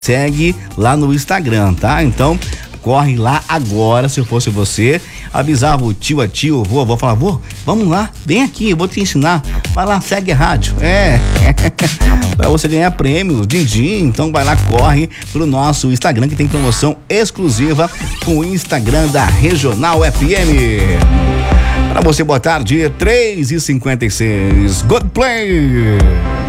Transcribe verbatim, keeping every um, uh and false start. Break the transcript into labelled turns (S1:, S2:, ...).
S1: segue lá no Instagram, tá? Então, corre lá agora, se eu fosse você, avisava o tio, a tia, o avô, a avó, falava, vô, vamos lá, vem aqui, eu vou te ensinar, vai lá, segue a rádio, é, pra você ganhar prêmio, din-din, então vai lá, corre pro nosso Instagram, que tem promoção exclusiva com o Instagram da Regional F M. Pra você botar dia três e cinquenta e seis, good play!